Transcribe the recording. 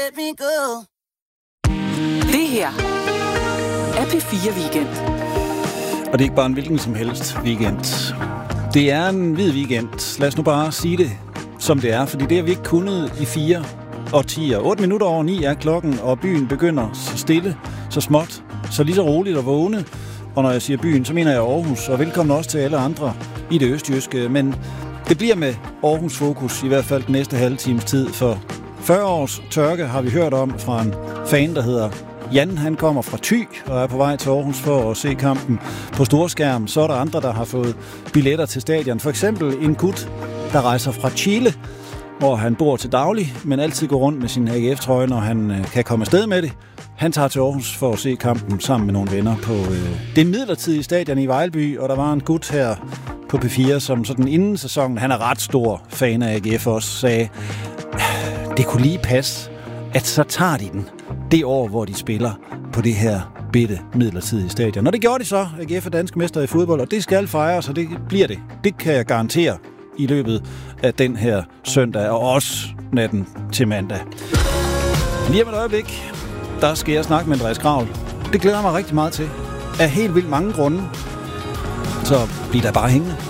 Det her er P4 Weekend. Og det er ikke bare en hvilken som helst weekend. Det er en hvid weekend. Lad os nu bare sige det, som det er. Fordi det har vi ikke kunnet i 4 årtier. 8 minutter over 9 er klokken, og byen begynder så stille, så småt, så lige så roligt og vågne. Og når jeg siger byen, så mener jeg Aarhus. Og velkommen også til alle andre i det østjyske. Men det bliver med Aarhus fokus, i hvert fald den næste halve times tid. For 40 års tørke har vi hørt om fra en fan, der hedder Jan. Han kommer fra Thy og er på vej til Aarhus for at se kampen på storskærm. Så er der andre, der har fået billetter til stadion. For eksempel en gut, der rejser fra Chile, hvor han bor til daglig, men altid går rundt med sin AGF-trøje, når han kan komme afsted med det. Han tager til Aarhus for at se kampen sammen med nogle venner på det midlertidige stadion i Vejlby, og der var en gut her på P4, som sådan inden sæsonen, han er ret stor fan af AGF også, sagde, det kunne lige passe, at så tager de den det år, hvor de spiller på det her bitte midlertidige stadion. Og det gjorde de så. AGF er danske mester i fodbold, og det skal fejres, og det bliver det. Det kan jeg garantere i løbet af den her søndag, og også natten til mandag. Lige om et øjeblik, der skal jeg snakke med Andreas Kraul. Det glæder jeg mig rigtig meget til. Af helt vildt mange grunde. Så bliv der bare hængende.